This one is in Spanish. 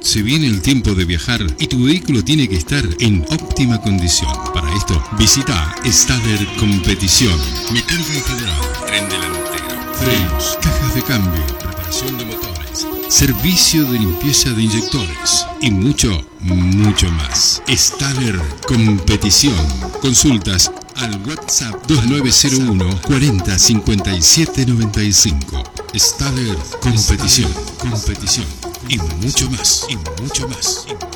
Se viene el tiempo de viajar y tu vehículo tiene que estar en óptima condición. Para esto, visita Staller Competición. Mecánica integral, tren delantero, frenos, cajas de cambio, reparación de motores, servicio de limpieza de inyectores y mucho, mucho más. Staller Competición. Consultas al WhatsApp 2901 40 57 95. Staller Competición y mucho más, y mucho más.